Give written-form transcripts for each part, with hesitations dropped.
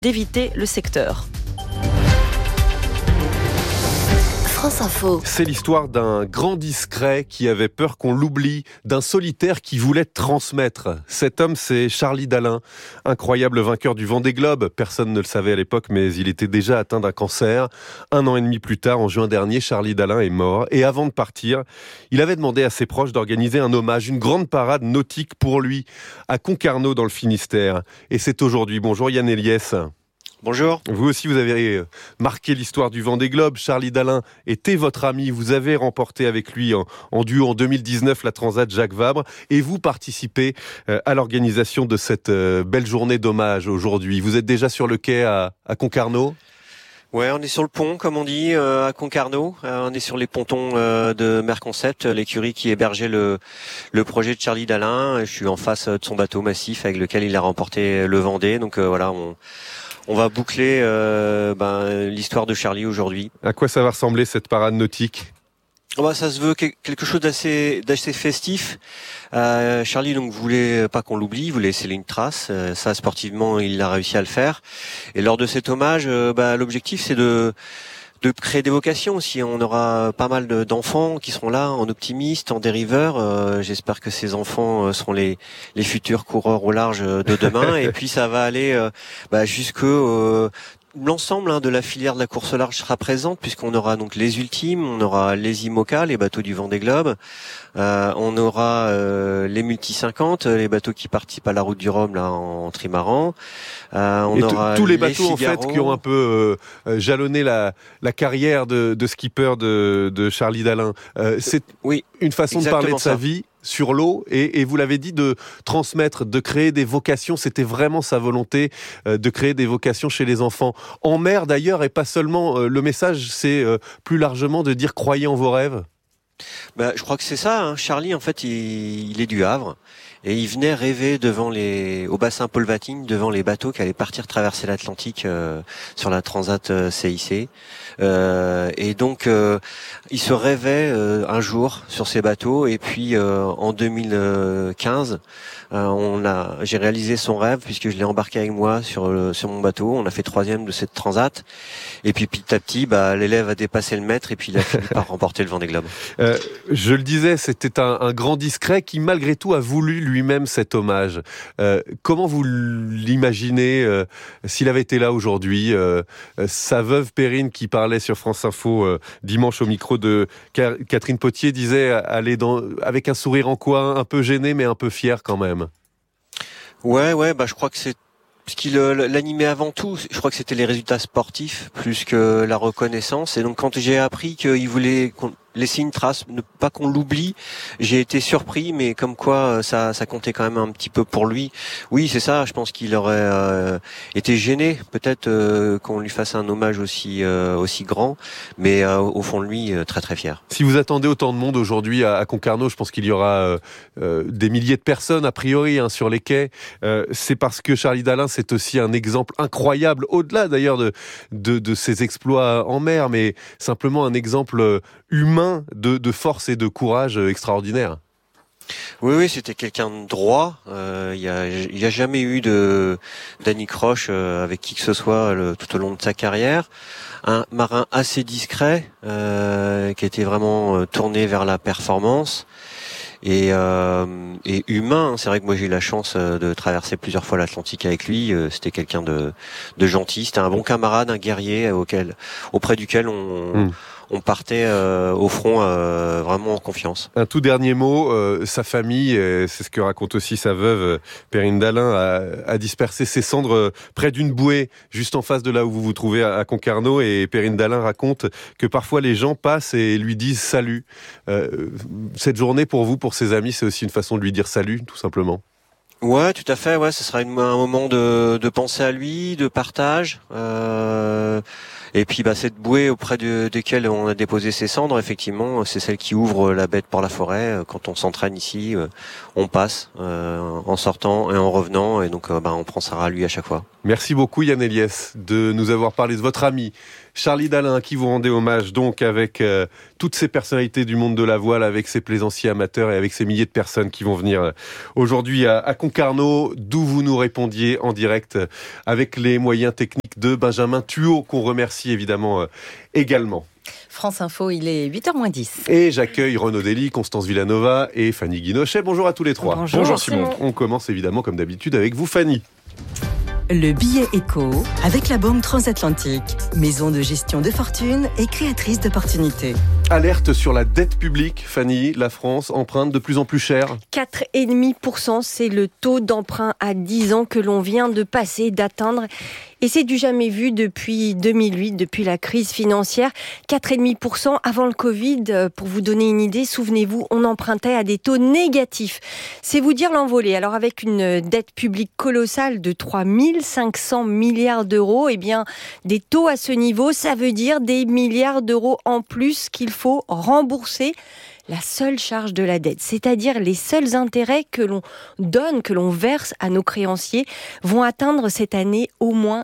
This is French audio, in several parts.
d'éviter le secteur. France Info. C'est l'histoire d'un grand discret qui avait peur qu'on l'oublie, d'un solitaire qui voulait transmettre. Cet homme, c'est Charlie Dalin, incroyable vainqueur du Vendée Globe. Personne ne le savait à l'époque, mais il était déjà atteint d'un cancer. 1 an et demi plus tard, en juin dernier, Charlie Dalin est mort. Et avant de partir, il avait demandé à ses proches d'organiser un hommage, une grande parade nautique pour lui, à Concarneau dans le Finistère. Et c'est aujourd'hui. Bonjour Yann Eliès. Bonjour. Vous aussi, vous avez marqué l'histoire du Vendée Globe. Charlie Dalin était votre ami. Vous avez remporté avec lui en duo en 2019 la Transat Jacques Vabre. Et vous participez à l'organisation de cette belle journée d'hommage aujourd'hui. Vous êtes déjà sur le quai à Concarneau ? Ouais, on est sur le pont, comme on dit, à Concarneau. On est sur les pontons de Merconcept, l'écurie qui hébergeait le projet de Charlie Dalin. Je suis en face de son bateau massif avec lequel il a remporté le Vendée. Donc voilà, on va boucler l'histoire de Charlie aujourd'hui. À quoi ça va ressembler cette parade nautique ? Ça se veut quelque chose d'assez festif. Charlie donc voulait pas qu'on l'oublie, il voulait laisser une trace. Ça sportivement, il a réussi à le faire. Et lors de cet hommage, l'objectif c'est de créer des vocations aussi. On aura pas mal d'enfants qui seront là en optimistes, en dériveurs. J'espère que ces enfants seront les futurs coureurs au large de demain. Et puis ça va aller jusqu'au l'ensemble de la filière de la course au large sera présente, puisqu'on aura donc les ultimes, on aura les IMOCA, les bateaux du Vendée Globe, on aura les multi 50, les bateaux qui participent à la route du Rhum là en trimaran. On aura tous les bateaux Figaro. en fait qui ont un peu jalonné la carrière de skipper de Charlie Dalin. C'est une façon de parler de sa vie sur l'eau, et vous l'avez dit, de transmettre, de créer des vocations. C'était vraiment sa volonté de créer des vocations chez les enfants. En mer d'ailleurs, et pas seulement. Le message, c'est plus largement de dire croyez en vos rêves. Je crois que c'est ça. Charlie, en fait, il est du Havre. Et il venait rêver au bassin Paul Vatine, devant les bateaux qui allaient partir traverser l'Atlantique sur la Transat CIC. Et donc, il se rêvait un jour sur ces bateaux. Et puis, en 2015, j'ai réalisé son rêve puisque je l'ai embarqué avec moi sur mon bateau. On a fait 3e de cette Transat. Et puis, petit à petit, l'élève a dépassé le maître et puis il a fini par remporter le Vendée Globe. Je le disais, c'était un grand discret qui, malgré tout, a voulu lui-même cet hommage. Comment vous l'imaginez s'il avait été là aujourd'hui, sa veuve Perrine, qui parlait sur France Info dimanche au micro de Catherine Potier, disait aller avec un sourire en coin, un peu gêné mais un peu fier quand même. Ouais, je crois que c'est ce qui l'animait avant tout. Je crois que c'était les résultats sportifs plus que la reconnaissance. Et donc quand j'ai appris qu'il voulait laisser une trace, ne pas qu'on l'oublie, j'ai été surpris, mais comme quoi ça comptait quand même un petit peu pour lui. Oui, c'est ça, je pense qu'il aurait été gêné peut-être qu'on lui fasse un hommage aussi grand, mais au fond de lui très très fier. Si vous attendez autant de monde aujourd'hui à Concarneau, je pense qu'il y aura des milliers de personnes a priori sur les quais. C'est parce que Charlie Dalin, c'est aussi un exemple incroyable, au-delà d'ailleurs de ses exploits en mer, mais simplement un exemple humain de force et de courage extraordinaire. Oui, c'était quelqu'un de droit. Il y a jamais eu d'anicroche avec qui que ce soit tout au long de sa carrière. Un marin assez discret qui était vraiment tourné vers la performance et humain. C'est vrai que moi j'ai eu la chance de traverser plusieurs fois l'Atlantique avec lui. C'était quelqu'un de gentil. C'était un bon camarade, un guerrier auprès duquel on partait au front vraiment en confiance. Un tout dernier mot, sa famille, c'est ce que raconte aussi sa veuve Perrine Dalin, a dispersé ses cendres près d'une bouée juste en face de là où vous vous trouvez à Concarneau, et Perrine Dalin raconte que parfois les gens passent et lui disent salut. Cette journée pour vous, pour ses amis, c'est aussi une façon de lui dire salut, tout simplement. Ouais, tout à fait. Ouais, ce sera un moment de penser à lui, de partage. Et puis cette bouée auprès desquelles on a déposé ses cendres, effectivement, c'est celle qui ouvre la baie de Port-la-Forêt. Quand on s'entraîne ici, on passe en sortant et en revenant, et donc on pensera à lui à chaque fois. Merci beaucoup Yann Eliès de nous avoir parlé de votre ami Charlie Dalin, à qui vous rendez hommage donc avec toutes ces personnalités du monde de la voile, avec ces plaisanciers amateurs et avec ces milliers de personnes qui vont venir aujourd'hui à Concarneau, d'où vous nous répondiez en direct avec les moyens techniques de Benjamin Thuot, qu'on remercie évidemment également. France Info, il est 8h moins 10. Et j'accueille Renaud Dely, Constance Villanova et Fanny Guinochet. Bonjour à tous les trois. Bonjour Simon. On commence évidemment comme d'habitude avec vous Fanny. Le billet éco avec la Banque Transatlantique, maison de gestion de fortune et créatrice d'opportunités. Alerte sur la dette publique, Fanny, la France emprunte de plus en plus cher. 4,5%, c'est le taux d'emprunt à 10 ans que l'on vient de passer, d'atteindre. Et c'est du jamais vu depuis 2008, depuis la crise financière. 4,5% avant le Covid. Pour vous donner une idée, souvenez-vous, on empruntait à des taux négatifs. C'est vous dire l'envolée. Alors avec une dette publique colossale de 3 500 milliards d'euros, eh bien, des taux à ce niveau, ça veut dire des milliards d'euros en plus qu'il faut rembourser. La seule charge de la dette, c'est-à-dire les seuls intérêts que l'on donne, que l'on verse à nos créanciers, vont atteindre cette année au moins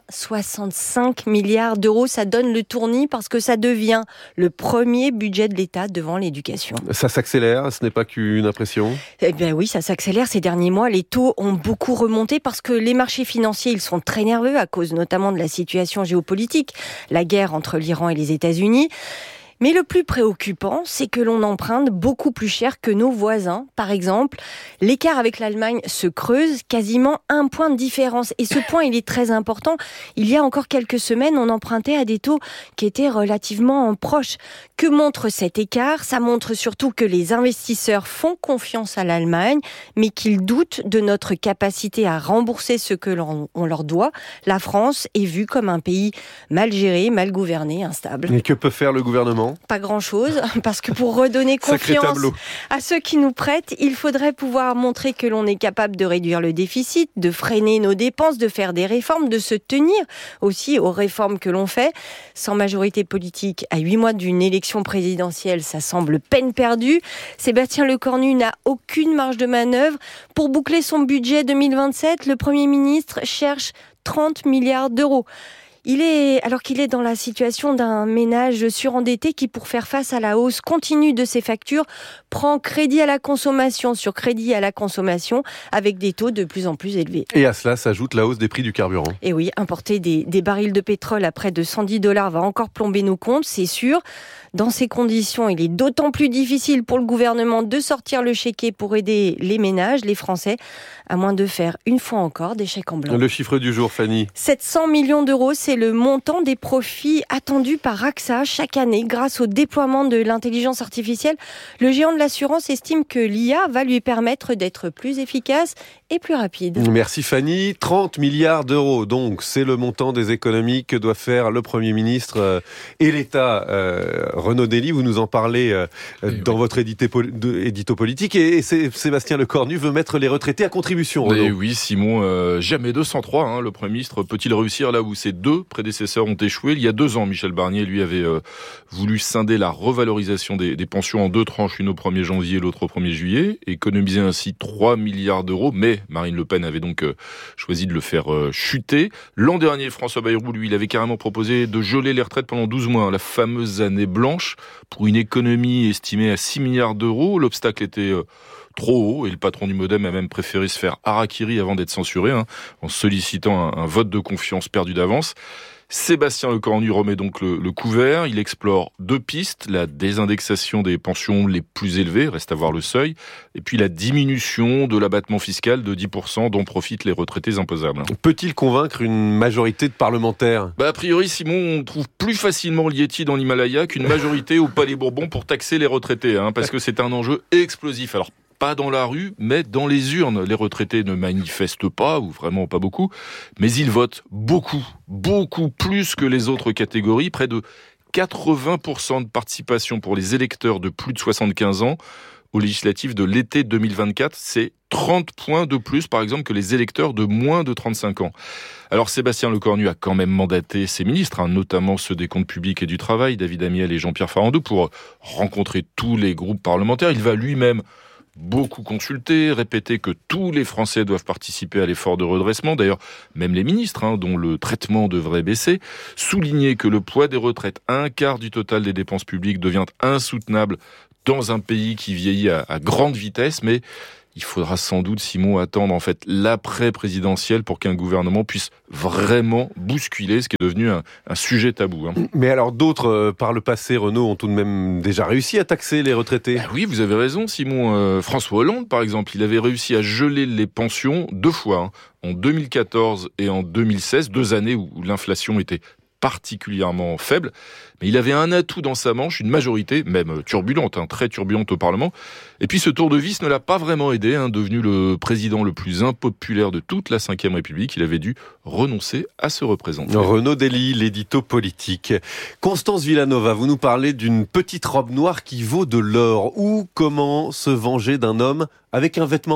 65 milliards d'euros. Ça donne le tournis parce que ça devient le premier budget de l'État devant l'éducation. Ça s'accélère, ce n'est pas qu'une impression ? Eh bien oui, ça s'accélère ces derniers mois. Les taux ont beaucoup remonté parce que les marchés financiers, ils sont très nerveux à cause notamment de la situation géopolitique, la guerre entre l'Iran et les États-Unis. Mais le plus préoccupant, c'est que l'on emprunte beaucoup plus cher que nos voisins. Par exemple, l'écart avec l'Allemagne se creuse, quasiment 1 point de différence. Et ce point, il est très important. Il y a encore quelques semaines, on empruntait à des taux qui étaient relativement proches. Que montre cet écart ? Ça montre surtout que les investisseurs font confiance à l'Allemagne, mais qu'ils doutent de notre capacité à rembourser ce que l'on leur doit. La France est vue comme un pays mal géré, mal gouverné, instable. Et que peut faire le gouvernement ? Pas grand-chose, parce que pour redonner confiance à ceux qui nous prêtent, il faudrait pouvoir montrer que l'on est capable de réduire le déficit, de freiner nos dépenses, de faire des réformes, de se tenir aussi aux réformes que l'on fait. Sans majorité politique, à 8 mois d'une élection présidentielle, ça semble peine perdue. Sébastien Lecornu n'a aucune marge de manœuvre. Pour boucler son budget 2027, le Premier ministre cherche 30 milliards d'euros. Alors qu'il est dans la situation d'un ménage surendetté qui, pour faire face à la hausse continue de ses factures, prend crédit à la consommation sur crédit à la consommation avec des taux de plus en plus élevés. Et à cela s'ajoute la hausse des prix du carburant. Et oui, importer des barils de pétrole à près de $110 va encore plomber nos comptes, c'est sûr. Dans ces conditions, il est d'autant plus difficile pour le gouvernement de sortir le chéquier pour aider les ménages, les Français, à moins de faire une fois encore des chèques en blanc. Le chiffre du jour, Fanny. 700 millions d'euros, c'est le montant des profits attendus par AXA chaque année grâce au déploiement de l'intelligence artificielle. Le géant de l'assurance estime que l'IA va lui permettre d'être plus efficace et plus rapide. Merci Fanny. 30 milliards d'euros, donc c'est le montant des économies que doit faire le Premier ministre et l'État. Renaud Dely, vous nous en parlez dans votre édito politique, et Sébastien Lecornu veut mettre les retraités à contribution. Renaud. Oui, Simon, jamais 203. Le Premier ministre peut-il réussir là où ses deux prédécesseurs ont échoué ? Il y a 2 ans, Michel Barnier, lui, avait voulu scinder la revalorisation des pensions en 2 tranches, une au 1er janvier et l'autre au 1er juillet, économiser ainsi 3 milliards d'euros, mais Marine Le Pen avait donc choisi de le faire chuter. L'an dernier, François Bayrou, lui, il avait carrément proposé de geler les retraites pendant 12 mois, la fameuse année blanche, pour une économie estimée à 6 milliards d'euros. L'obstacle était trop haut et le patron du Modem a même préféré se faire harakiri avant d'être censuré, en sollicitant un vote de confiance perdu d'avance. Sébastien Lecornu remet donc le couvert. Il explore 2 pistes, la désindexation des pensions les plus élevées, reste à voir le seuil, et puis la diminution de l'abattement fiscal de 10% dont profitent les retraités imposables. Peut-il convaincre une majorité de parlementaires ? A priori, Simon, on trouve plus facilement Lieti dans l'Himalaya qu'une majorité au Palais Bourbon pour taxer les retraités, parce que c'est un enjeu explosif. Alors, pas dans la rue, mais dans les urnes. Les retraités ne manifestent pas, ou vraiment pas beaucoup, mais ils votent beaucoup, beaucoup plus que les autres catégories. Près de 80% de participation pour les électeurs de plus de 75 ans aux législatives de l'été 2024. C'est 30 points de plus, par exemple, que les électeurs de moins de 35 ans. Alors, Sébastien Lecornu a quand même mandaté ses ministres, notamment ceux des comptes publics et du travail, David Amiel et Jean-Pierre Farandou, pour rencontrer tous les groupes parlementaires. Il va lui-même beaucoup consulté, répété que tous les Français doivent participer à l'effort de redressement, d'ailleurs même les ministres, dont le traitement devrait baisser, souligné que le poids des retraites, 1/4 du total des dépenses publiques, devient insoutenable dans un pays qui vieillit à grande vitesse, mais il faudra sans doute, Simon, attendre en fait l'après-présidentielle pour qu'un gouvernement puisse vraiment bousculer ce qui est devenu un sujet tabou. Mais alors d'autres, par le passé, Renaud, ont tout de même déjà réussi à taxer les retraités. Oui, vous avez raison, Simon. François Hollande, par exemple, il avait réussi à geler les pensions 2 fois, en 2014 et en 2016, 2 années où l'inflation était particulièrement faible, mais il avait un atout dans sa manche, une majorité, même turbulente, très turbulente au Parlement. Et puis ce tour de vis ne l'a pas vraiment aidé, devenu le président le plus impopulaire de toute la Ve République. Il avait dû renoncer à se représenter. Renaud Dely, l'édito politique. Constance Villanova, vous nous parlez d'une petite robe noire qui vaut de l'or. Ou comment se venger d'un homme avec un vêtement ?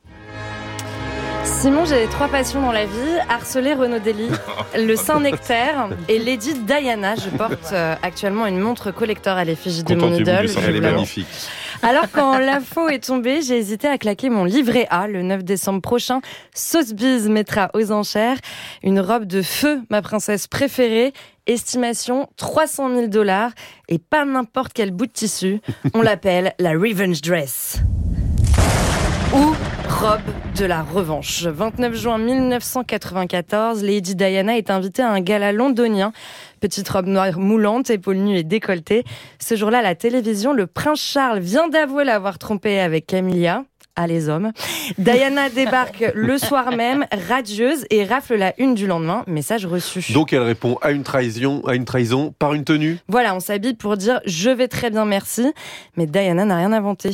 Simon, j'ai 3 passions dans la vie, harceler Renaud Dely, le Saint-Nectaire et Lady Diana. Je porte actuellement une montre collector à l'effigie de mon idole. Elle est magnifique. Alors quand l'info est tombée, j'ai hésité à claquer mon livret A le 9 décembre prochain. Sotheby's mettra aux enchères une robe de feu, ma princesse préférée. Estimation $300 000 et pas n'importe quel bout de tissu. On l'appelle la Revenge Dress. Ou robe de la revanche. 29 juin 1994, Lady Diana est invitée à un gala londonien. Petite robe noire moulante, épaules nues et décolletée. Ce jour-là, à la télévision, le prince Charles vient d'avouer l'avoir trompée avec Camilla. Ah, les hommes. Diana débarque le soir même, radieuse, et rafle la une du lendemain. Message reçu. Donc elle répond à une trahison par une tenue. Voilà, on s'habille pour dire « je vais très bien, merci ». Mais Diana n'a rien inventé.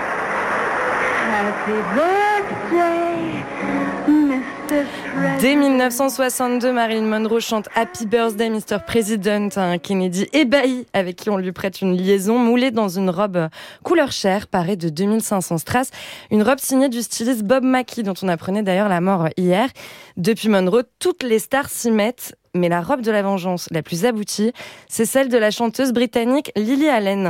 Dès 1962, Marilyn Monroe chante Happy Birthday Mr. President à un Kennedy ébahi avec qui on lui prête une liaison moulée dans une robe couleur chair parée de 2500 strass. Une robe signée du styliste Bob Mackie dont on apprenait d'ailleurs la mort hier. Depuis Monroe, toutes les stars s'y mettent. Mais la robe de la vengeance la plus aboutie, c'est celle de la chanteuse britannique Lily Allen.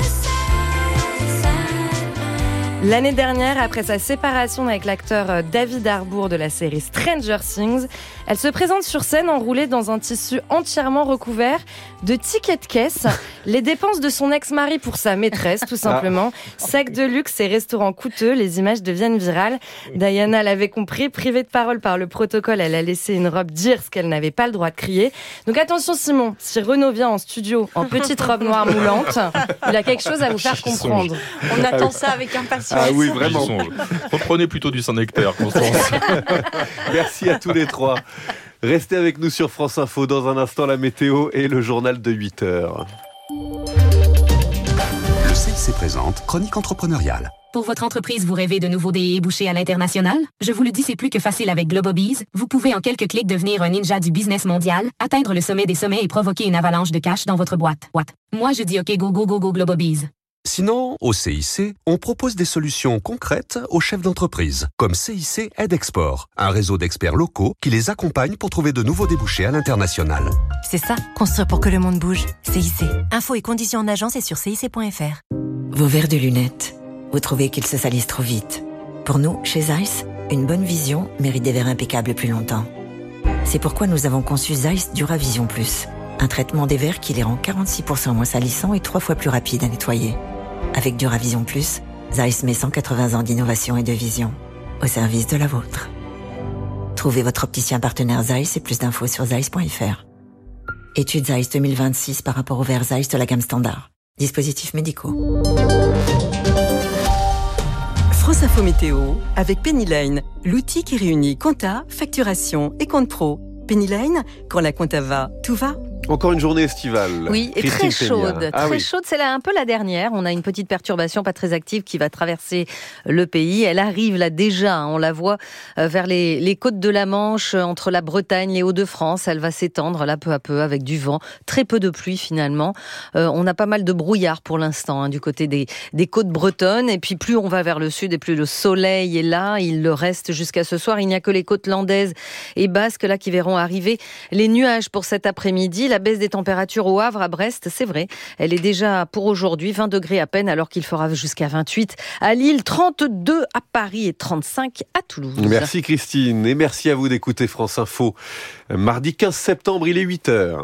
L'année dernière, après sa séparation avec l'acteur David Harbour de la série Stranger Things, elle se présente sur scène enroulée dans un tissu entièrement recouvert de tickets de caisse, les dépenses de son ex-mari pour sa maîtresse, tout simplement. Sac de luxe et restaurants coûteux, les images deviennent virales. Diana l'avait compris, privée de parole par le protocole, elle a laissé une robe dire ce qu'elle n'avait pas le droit de crier. Donc attention Simon, si Renaud vient en studio en petite robe noire moulante, il a quelque chose à vous faire comprendre. On attend ça avec impatience. Ah oui, vraiment. Reprenez plutôt du Saint-Nectaire, Constance. Merci à tous les 3. Restez avec nous sur France Info. Dans un instant, la météo et le journal de 8h. Le CIC présente Chronique entrepreneuriale. Pour votre entreprise, vous rêvez de nouveaux débouchés à l'international? Je vous le dis, c'est plus que facile avec Globobees. Vous pouvez en quelques clics devenir un ninja du business mondial, atteindre le sommet des sommets et provoquer une avalanche de cash dans votre boîte. Moi, je dis OK, go, go, go, go, Globobees. Sinon, au CIC, on propose des solutions concrètes aux chefs d'entreprise, comme CIC Aide Export, un réseau d'experts locaux qui les accompagne pour trouver de nouveaux débouchés à l'international. C'est ça, construire pour que le monde bouge. CIC. Infos et conditions en agence et sur cic.fr. Vos verres de lunettes, vous trouvez qu'ils se salissent trop vite. Pour nous, chez Zeiss, une bonne vision mérite des verres impeccables plus longtemps. C'est pourquoi nous avons conçu Zeiss Duravision Plus, un traitement des verres qui les rend 46% moins salissants et 3 fois plus rapides à nettoyer. Avec Duravision Plus, Zeiss met 180 ans d'innovation et de vision au service de la vôtre. Trouvez votre opticien partenaire Zeiss et plus d'infos sur zeiss.fr. Étude Zeiss 2026 par rapport au verre Zeiss de la gamme standard. Dispositifs médicaux. France Info Météo avec Penny Lane, l'outil qui réunit compta, facturation et compte pro. Penny Lane, quand la compta va, tout va. Encore une journée estivale. Oui, et très chaude. Très chaude, c'est là un peu la dernière. On a une petite perturbation pas très active qui va traverser le pays. Elle arrive là déjà, on la voit vers les côtes de la Manche, entre la Bretagne, les Hauts-de-France. Elle va s'étendre là peu à peu avec du vent. Très peu de pluie finalement. On a pas mal de brouillard pour l'instant du côté des côtes bretonnes. Et puis plus on va vers le sud et plus le soleil est là. Il le reste jusqu'à ce soir. Il n'y a que les côtes landaises et basques là qui verront arriver les nuages pour cet après-midi. la baisse des températures au Havre, à Brest, c'est vrai. Elle est déjà pour aujourd'hui 20 degrés à peine, alors qu'il fera jusqu'à 28 à Lille, 32 à Paris et 35 à Toulouse. Merci Christine et merci à vous d'écouter France Info. Mardi 15 septembre, il est 8h.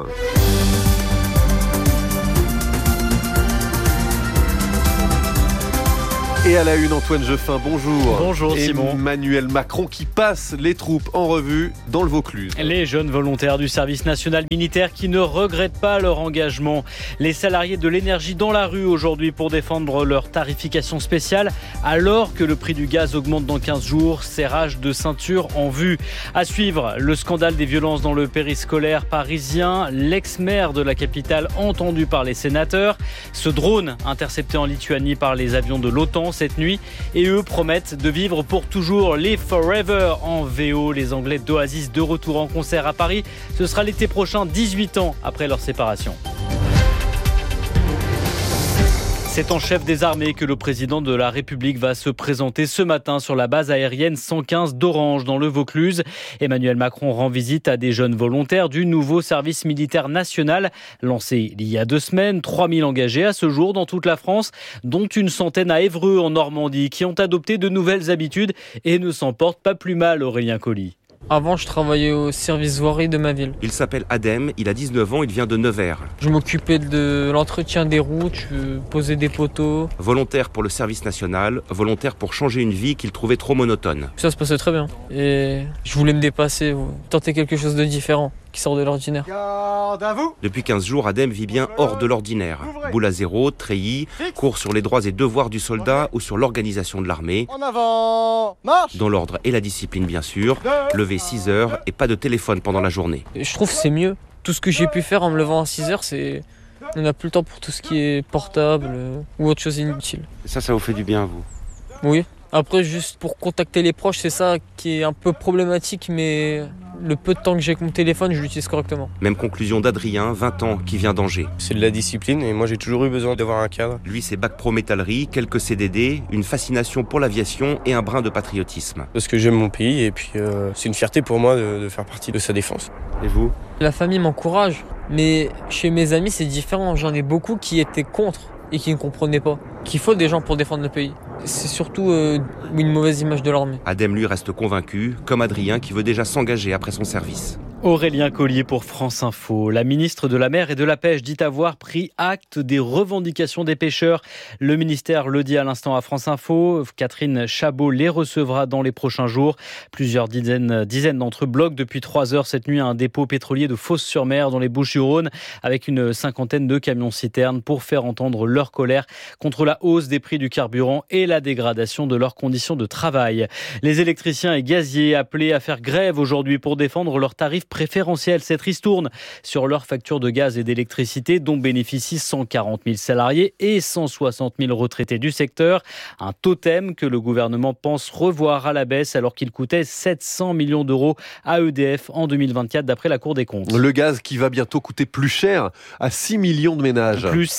Et à la une, Antoine Jeffin, bonjour. Bonjour Simon. Emmanuel Macron qui passe les troupes en revue dans le Vaucluse. Les jeunes volontaires du service national militaire qui ne regrettent pas leur engagement. Les salariés de l'énergie dans la rue aujourd'hui pour défendre leur tarification spéciale alors que le prix du gaz augmente dans 15 jours. Serrage de ceinture en vue. À suivre, le scandale des violences dans le périscolaire parisien. L'ex-maire de la capitale entendu par les sénateurs. Ce drone intercepté en Lituanie par les avions de l'OTAN cette nuit, et eux promettent de vivre pour toujours Live Forever en VO. Les Anglais d'Oasis de retour en concert à Paris, ce sera l'été prochain, 18 ans après leur séparation. C'est en chef des armées que le président de la République va se présenter ce matin sur la base aérienne 115 d'Orange dans le Vaucluse. Emmanuel Macron rend visite à des jeunes volontaires du nouveau service militaire national lancé il y a 2 semaines. 3000 engagés à ce jour dans toute la France, dont une centaine à Évreux en Normandie, qui ont adopté de nouvelles habitudes et ne s'en portent pas plus mal, Aurélien Colli. Avant, je travaillais au service voirie de ma ville. Il s'appelle Adem, il a 19 ans, il vient de Nevers. Je m'occupais de l'entretien des routes, je posais des poteaux. Volontaire pour le service national, volontaire pour changer une vie qu'il trouvait trop monotone. Ça se passait très bien. Et je voulais me dépasser, tenter quelque chose de différent, qui sort de l'ordinaire. Garde à vous. Depuis 15 jours, Adem vit bien hors de l'ordinaire. Boule à zéro, treillis, cours sur les droits et devoirs du soldat ou sur l'organisation de l'armée. En avant, marche. Dans l'ordre et la discipline bien sûr, lever 6 heures et pas de téléphone pendant la journée. Et je trouve que c'est mieux. Tout ce que j'ai pu faire en me levant à 6 heures, c'est... On n'a plus le temps pour tout ce qui est portable ou autre chose inutile. Ça vous fait du bien, vous? Oui. Après, juste pour contacter les proches, c'est ça qui est un peu problématique, mais le peu de temps que j'ai avec mon téléphone, je l'utilise correctement. Même conclusion d'Adrien, 20 ans, qui vient d'Angers. C'est de la discipline et moi j'ai toujours eu besoin d'avoir un cadre. Lui, c'est bac pro métallerie, quelques CDD, une fascination pour l'aviation et un brin de patriotisme. Parce que j'aime mon pays et puis c'est une fierté pour moi de faire partie de sa défense. Et vous? La famille m'encourage, mais chez mes amis c'est différent. J'en ai beaucoup qui étaient contre et qui ne comprenaient pas qu'il faut des gens pour défendre le pays. C'est surtout une mauvaise image de l'armée. Adem, lui, reste convaincu, comme Adrien, qui veut déjà s'engager après son service. Aurélien Collier pour France Info. La ministre de la Mer et de la Pêche dit avoir pris acte des revendications des pêcheurs. Le ministère le dit à l'instant à France Info. Catherine Chabot les recevra dans les prochains jours. Plusieurs dizaines d'entre eux bloquent depuis 3 heures cette nuit à un dépôt pétrolier de Fos-sur-Mer dans les Bouches-du-Rhône avec une 50aine de camions-citernes pour faire entendre leur colère contre la hausse des prix du carburant et la dégradation de leurs conditions de travail. Les électriciens et gaziers appelés à faire grève aujourd'hui pour défendre leurs tarifs préférentiels. Cette ristourne sur leurs factures de gaz et d'électricité dont bénéficient 140 000 salariés et 160 000 retraités du secteur. Un totem que le gouvernement pense revoir à la baisse alors qu'il coûtait 700 millions d'euros à EDF en 2024 d'après la Cour des comptes. Le gaz qui va bientôt coûter plus cher à 6 millions de ménages. Plus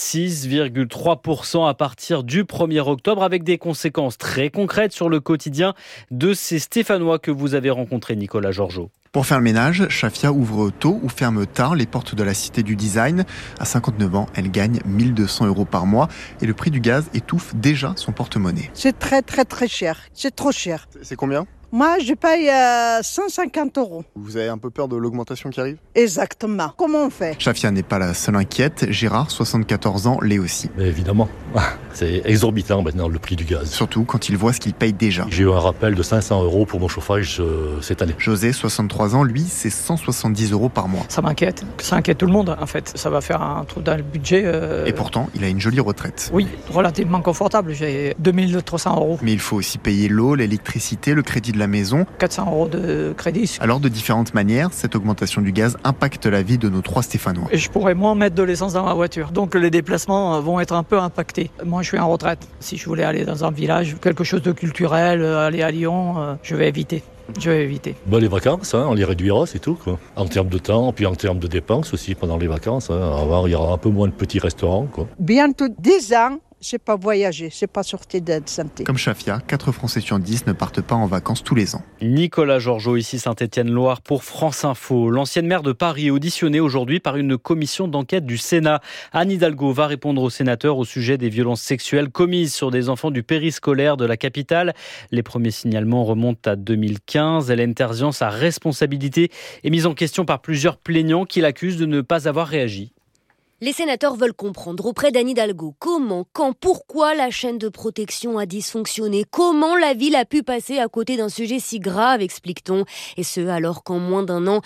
6,3% à partir du 1er octobre avec des conséquences très concrètes sur le quotidien de ces Stéphanois que vous avez rencontrés, Nicolas Georgeot. Pour faire le ménage, Shafia ouvre tôt ou ferme tard les portes de la Cité du Design. À 59 ans, elle gagne 1 200 € par mois et le prix du gaz étouffe déjà son porte-monnaie. C'est très cher, c'est trop cher. C'est combien ? Moi, je paye 150 €. Vous avez un peu peur de l'augmentation qui arrive ? Exactement. Comment on fait ? Shafia n'est pas la seule inquiète. Gérard, 74 ans, l'est aussi. Mais évidemment, c'est exorbitant maintenant le prix du gaz. Surtout quand il voit ce qu'il paye déjà. J'ai eu un rappel de 500 € pour mon chauffage cette année. José, 63 ans, lui, c'est 170 € par mois. Ça m'inquiète. Ça inquiète tout le monde, en fait. Ça va faire un trou dans le budget. Et pourtant, il a une jolie retraite. Oui, relativement confortable. J'ai 2300 €. Mais il faut aussi payer l'eau, l'électricité, le crédit de la maison. 400 € de crédit. Alors, de différentes manières, cette augmentation du gaz impacte la vie de nos 3 Stéphanois. Et je pourrais moins mettre de l'essence dans ma voiture. Donc, les déplacements vont être un peu impactés. Moi, je suis en retraite. Si je voulais aller dans un village, quelque chose de culturel, aller à Lyon, je vais éviter. Les vacances, on les réduira, c'est tout, quoi. En termes de temps, puis en termes de dépenses aussi pendant les vacances. Avant, il y aura un peu moins de petits restaurants, quoi. Bientôt 10 ans, j'ai pas voyagé, j'ai pas sorti d'aide santé. Comme Shafia, 4 Français sur 10 ne partent pas en vacances tous les ans. Nicolas Georgeot, ici Saint-Étienne-Loire pour France Info. L'ancienne maire de Paris est auditionnée aujourd'hui par une commission d'enquête du Sénat. Anne Hidalgo va répondre aux sénateurs au sujet des violences sexuelles commises sur des enfants du périscolaire de la capitale. Les premiers signalements remontent à 2015. Hélène Terzian, sa responsabilité est mise en question par plusieurs plaignants qui l'accusent de ne pas avoir réagi. Les sénateurs veulent comprendre auprès d'Anne Hidalgo comment, quand, pourquoi la chaîne de protection a dysfonctionné, comment la ville a pu passer à côté d'un sujet si grave, explique-t-on. Et ce, alors qu'en moins d'un an,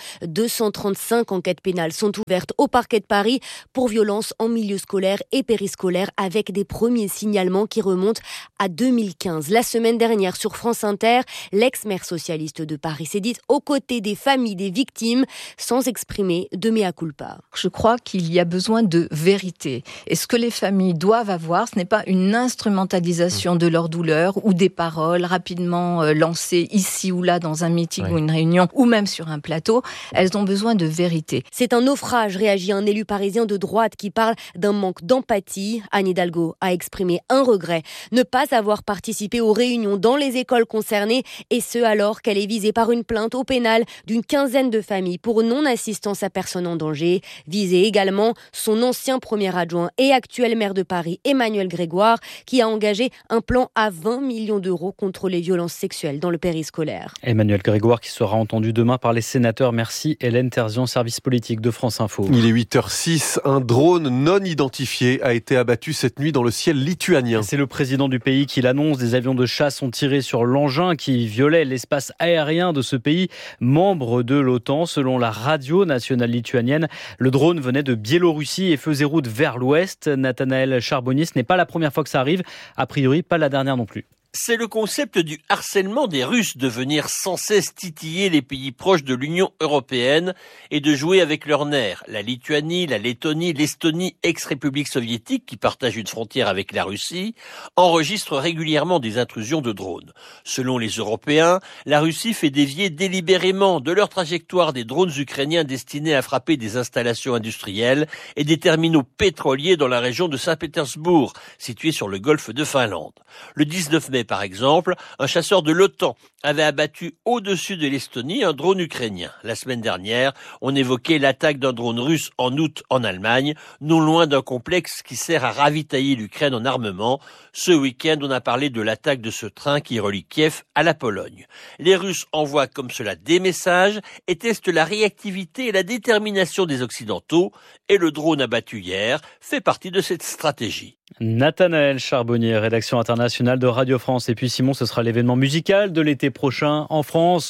235 enquêtes pénales sont ouvertes au parquet de Paris pour violences en milieu scolaire et périscolaire, avec des premiers signalements qui remontent à 2015. La semaine dernière, sur France Inter, l'ex-maire socialiste de Paris s'est dite aux côtés des familles des victimes, sans exprimer de mea culpa. Je crois qu'il y a besoin de vérité. Et ce que les familles doivent avoir, ce n'est pas une instrumentalisation de leur douleur ou des paroles rapidement lancées ici ou là dans un meeting ou une réunion ou même sur un plateau. Elles ont besoin de vérité. C'est un naufrage, réagit un élu parisien de droite qui parle d'un manque d'empathie. Anne Hidalgo a exprimé un regret, ne pas avoir participé aux réunions dans les écoles concernées, et ce alors qu'elle est visée par une plainte au pénal d'une quinzaine de familles pour non-assistance à personne en danger. Visée également son ancien premier adjoint et actuel maire de Paris, Emmanuel Grégoire, qui a engagé un plan à 20 millions d'euros contre les violences sexuelles dans le périscolaire. Emmanuel Grégoire qui sera entendu demain par les sénateurs. Merci Hélène Terzian, service politique de France Info. Il est 8h06. Un drone non identifié a été abattu cette nuit dans le ciel lituanien. C'est le président du pays qui l'annonce. Des avions de chasse ont tiré sur l'engin qui violait l'espace aérien de ce pays, membre de l'OTAN. Selon la radio nationale lituanienne, le drone venait de Biélorussie et faisait route vers l'ouest. Nathanaël Charbonnier, ce n'est pas la première fois que ça arrive. A priori, pas la dernière non plus. C'est le concept du harcèlement des Russes de venir sans cesse titiller les pays proches de l'Union européenne et de jouer avec leurs nerfs. La Lituanie, la Lettonie, l'Estonie, ex-république soviétique qui partagent une frontière avec la Russie, enregistrent régulièrement des intrusions de drones. Selon les Européens, la Russie fait dévier délibérément de leur trajectoire des drones ukrainiens destinés à frapper des installations industrielles et des terminaux pétroliers dans la région de Saint-Pétersbourg, située sur le golfe de Finlande. Le 19 mai, par exemple, un chasseur de l'OTAN avait abattu au-dessus de l'Estonie un drone ukrainien. La semaine dernière, on évoquait l'attaque d'un drone russe en août en Allemagne, non loin d'un complexe qui sert à ravitailler l'Ukraine en armement. Ce week-end, on a parlé de l'attaque de ce train qui relie Kiev à la Pologne. Les Russes envoient comme cela des messages et testent la réactivité et la détermination des Occidentaux. Et le drone abattu hier fait partie de cette stratégie. Nathanaël Charbonnier, rédaction internationale de Radio France. Et puis Simon, ce sera l'événement musical de l'été prochain en France.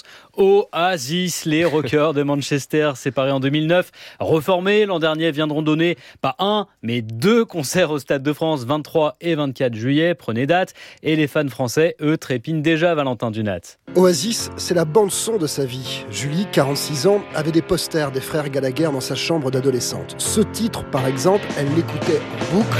Oasis, les rockers de Manchester, séparés en 2009, reformés l'an dernier, viendront donner pas un, mais 2 concerts au Stade de France, 23 et 24 juillet. Prenez date. Et les fans français, eux, trépignent déjà. Valentin Dunat. Oasis, c'est la bande-son de sa vie. Julie, 46 ans, avait des posters des frères Gallagher dans sa chambre d'adolescente. Ce titre, par exemple, elle l'écoutait en boucle.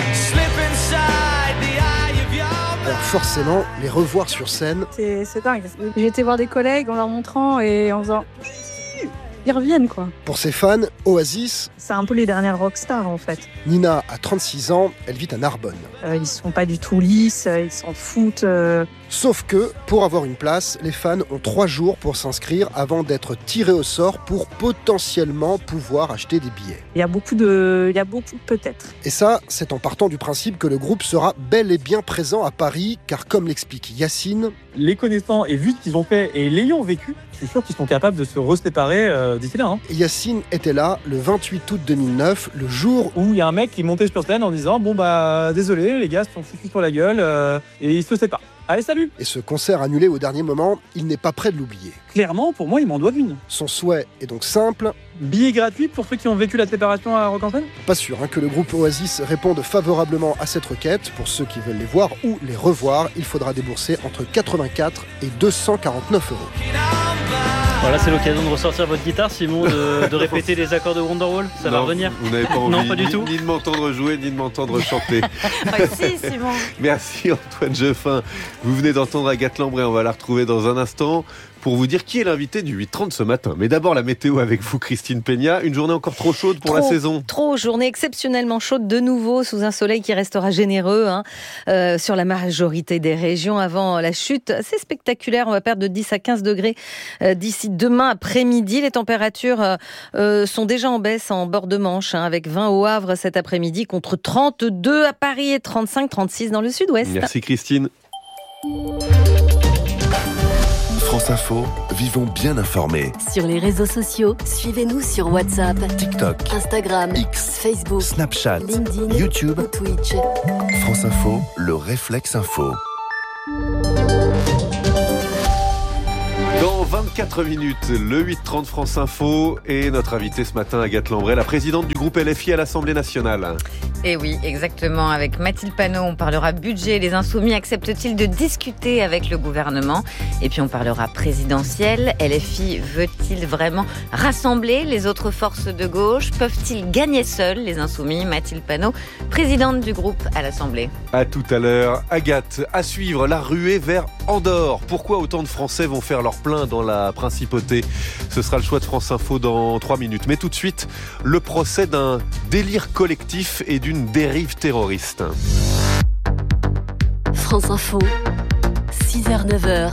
Alors forcément, les revoir sur scène... C'est dingue. J'ai été voir des collègues en leur montrant et en faisant... Ils reviennent, quoi. Pour ses fans, Oasis... C'est un peu les dernières rockstars, en fait. Nina a 36 ans, elle vit à Narbonne. Ils sont pas du tout lisses, ils s'en foutent... Sauf que, pour avoir une place, les fans ont 3 jours pour s'inscrire avant d'être tirés au sort pour potentiellement pouvoir acheter des billets. Il y a beaucoup de peut-être. Et ça, c'est en partant du principe que le groupe sera bel et bien présent à Paris, car comme l'explique Yacine... Les connaissant et vu ce qu'ils ont fait et l'ayant vécu, je suis sûr qu'ils sont capables de se reséparer d'ici là. Yacine était là le 28 août 2009, le jour où il y a un mec qui montait sur scène en disant « Bon bah désolé, les gars se sont foutus sur la gueule et ils se séparent. Allez, salut !» Et ce concert annulé au dernier moment, il n'est pas prêt de l'oublier. Clairement, pour moi, il m'en doit une. Son souhait est donc simple. Billets gratuits pour ceux qui ont vécu la séparation à Rock en Seine ? Pas sûr que le groupe Oasis réponde favorablement à cette requête. Pour ceux qui veulent les voir ou les revoir, il faudra débourser entre 84 et 249 €. Voilà, c'est l'occasion de ressortir votre guitare, Simon, de répéter les accords de Wonderwall. Ça va revenir ? Vous n'avez pas envie non, pas du tout. Ni de m'entendre jouer, ni de m'entendre chanter. Si, Simon. Merci Antoine Jeffin. Vous venez d'entendre Agathe Lambray, on va la retrouver dans un instant. pour vous dire qui est l'invité du 8h30 ce matin. Mais d'abord la météo avec vous, Christine Peña. Une journée encore trop chaude pour la saison. Trop, journée exceptionnellement chaude de nouveau sous un soleil qui restera généreux sur la majorité des régions avant la chute assez spectaculaire. On va perdre de 10 à 15 degrés d'ici demain après-midi. Les températures sont déjà en baisse en bord de Manche, avec 20 au Havre cet après-midi contre 32 à Paris et 35-36 dans le sud-ouest. Merci Christine. France Info, vivons bien informés. Sur les réseaux sociaux, suivez-nous sur WhatsApp, TikTok, Instagram, X, Facebook, Snapchat, LinkedIn, YouTube, ou Twitch. France Info, le réflexe info. Dans 24 minutes, le 8h30 France Info et notre invitée ce matin, Agathe Lambray, la présidente du groupe LFI à l'Assemblée nationale. Et oui, exactement. Avec Mathilde Panot, on parlera budget. Les Insoumis acceptent-ils de discuter avec le gouvernement ? Et puis on parlera présidentielle. LFI veut-il vraiment rassembler les autres forces de gauche ? Peuvent-ils gagner seuls, les Insoumis ? Mathilde Panot, présidente du groupe à l'Assemblée. À tout à l'heure. Agathe, à suivre la ruée vers Andorre. Pourquoi autant de Français vont faire leur plein dans la principauté ? Ce sera le choix de France Info dans 3 minutes. Mais tout de suite, le procès d'un délire collectif et d'une dérive terroriste. France Info, 6h-9h,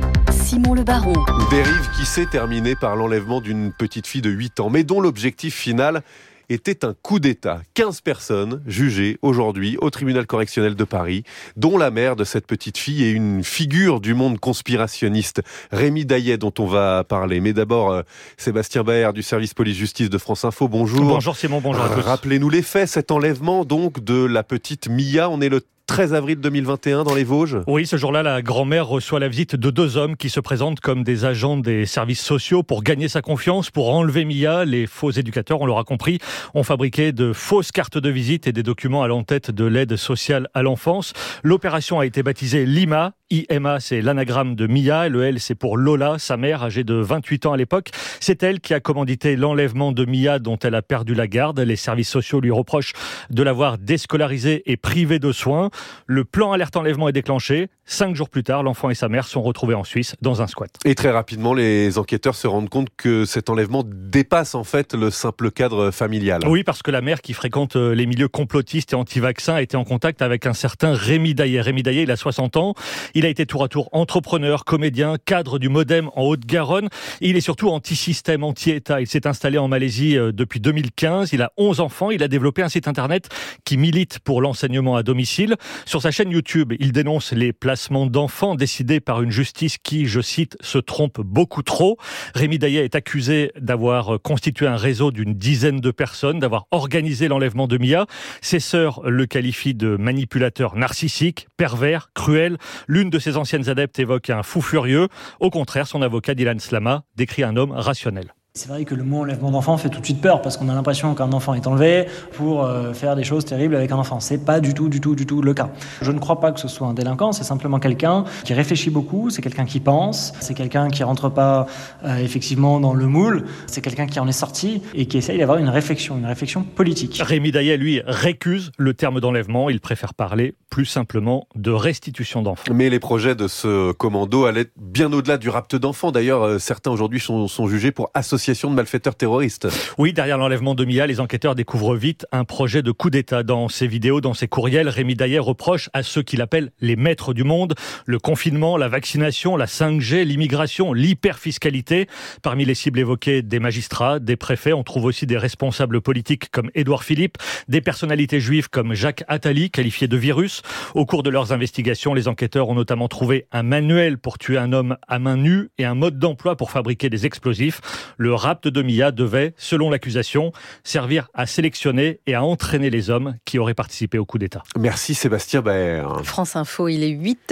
Simon Le Baron. Dérive qui s'est terminée par l'enlèvement d'une petite fille de 8 ans, mais dont l'objectif final était un coup d'État. 15 personnes jugées aujourd'hui au tribunal correctionnel de Paris, dont la mère de cette petite fille et une figure du monde conspirationniste, Rémi Daillet, dont on va parler. Mais d'abord, Sébastien Baer du service police-justice de France Info, bonjour. Bonjour Simon, bonjour à tous. Rappelez-nous les faits, cet enlèvement donc de la petite Mia, on est le 13 avril 2021 dans les Vosges. Oui, ce jour-là, la grand-mère reçoit la visite de 2 hommes qui se présentent comme des agents des services sociaux pour gagner sa confiance, pour enlever Mia. Les faux éducateurs, on l'aura compris, ont fabriqué de fausses cartes de visite et des documents allant en tête de l'aide sociale à l'enfance. L'opération a été baptisée Lima. IMA, c'est l'anagramme de Mia, et le L, c'est pour Lola, sa mère, âgée de 28 ans à l'époque. C'est elle qui a commandité l'enlèvement de Mia, dont elle a perdu la garde. Les services sociaux lui reprochent de l'avoir déscolarisée et privée de soins. Le plan alerte enlèvement est déclenché. 5 jours plus tard, l'enfant et sa mère sont retrouvés en Suisse dans un squat. Et très rapidement, les enquêteurs se rendent compte que cet enlèvement dépasse en fait le simple cadre familial. Oui, parce que la mère qui fréquente les milieux complotistes et anti-vaccins a été en contact avec un certain Rémi Daillet. Rémi Daillet, il a 60 ans. Il a été tour à tour entrepreneur, comédien, cadre du Modem en Haute-Garonne. Et il est surtout anti-système, anti-État. Il s'est installé en Malaisie depuis 2015. Il a 11 enfants. Il a développé un site internet qui milite pour l'enseignement à domicile. Sur sa chaîne YouTube, il dénonce les placements d'enfants décidés par une justice qui, je cite, se trompe beaucoup trop. Rémi Daillet est accusé d'avoir constitué un réseau d'une dizaine de personnes, d'avoir organisé l'enlèvement de Mia. Ses sœurs le qualifient de manipulateur narcissique, pervers, cruel. L'une de ses anciennes adeptes évoque un fou furieux. Au contraire, son avocat Dylan Slama décrit un homme rationnel. C'est vrai que le mot enlèvement d'enfant fait tout de suite peur parce qu'on a l'impression qu'un enfant est enlevé pour faire des choses terribles avec un enfant. C'est pas du tout le cas. Je ne crois pas que ce soit un délinquant, c'est simplement quelqu'un qui réfléchit beaucoup, c'est quelqu'un qui pense, c'est quelqu'un qui rentre pas effectivement dans le moule, c'est quelqu'un qui en est sorti et qui essaye d'avoir une réflexion politique. Rémi Daillet, lui, récuse le terme d'enlèvement, il préfère parler plus simplement de restitution d'enfants. Mais les projets de ce commando allaient bien au-delà du rapt d'enfants. D'ailleurs, certains aujourd'hui sont jugés pour association de malfaiteurs terroristes. Oui, derrière l'enlèvement de Mia, les enquêteurs découvrent vite un projet de coup d'État. Dans ses vidéos, dans ses courriels, Rémi Daillet reproche à ceux qu'il appelle les maîtres du monde le confinement, la vaccination, la 5G, l'immigration, l'hyperfiscalité. Parmi les cibles évoquées, des magistrats, des préfets. On trouve aussi des responsables politiques comme Édouard Philippe, des personnalités juives comme Jacques Attali, qualifié de virus. Au cours de leurs investigations, les enquêteurs ont notamment trouvé un manuel pour tuer un homme à main nue et un mode d'emploi pour fabriquer des explosifs. Le rapt de Mia devait, selon l'accusation, servir à sélectionner et à entraîner les hommes qui auraient participé au coup d'État. Merci Sébastien Baer. France Info, il est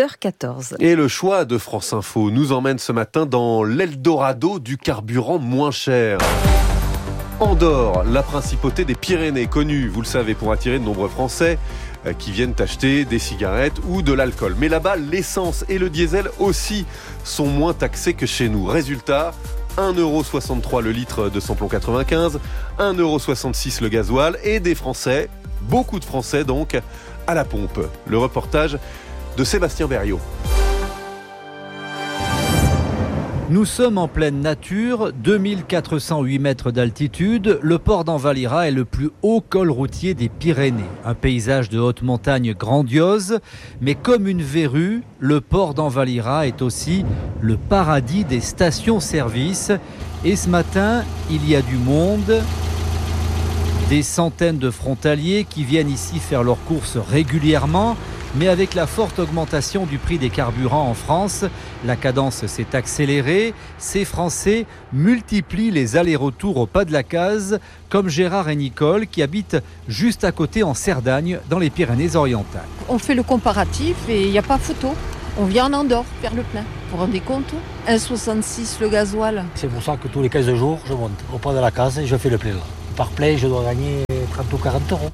8h14. Et le choix de France Info nous emmène ce matin dans l'Eldorado du carburant moins cher. Andorre, la principauté des Pyrénées, connue, vous le savez, pour attirer de nombreux Français qui viennent acheter des cigarettes ou de l'alcool. Mais là-bas, l'essence et le diesel aussi sont moins taxés que chez nous. Résultat, 1,63€ le litre de samplon 95, 1,66€ le gasoil et des Français, beaucoup de Français donc, à la pompe. Le reportage de Sébastien Berriot. Nous sommes en pleine nature, 2408 mètres d'altitude. Le port d'Envalira est le plus haut col routier des Pyrénées. Un paysage de haute montagne grandiose, mais comme une verrue, le port d'Envalira est aussi le paradis des stations-service. Et ce matin, il y a du monde. Des centaines de frontaliers qui viennent ici faire leurs courses régulièrement. Mais avec la forte augmentation du prix des carburants en France, la cadence s'est accélérée. Ces Français multiplient les allers-retours au pas de la case, comme Gérard et Nicole qui habitent juste à côté en Cerdagne, dans les Pyrénées-Orientales. On fait le comparatif et il n'y a pas photo. On vient en Andorre faire le plein. Vous vous rendez compte ? 1,66 le gasoil. C'est pour ça que tous les 15 jours, je monte au pas de la case et je fais le plein. Par plein, je dois gagner 30 ou 40 euros.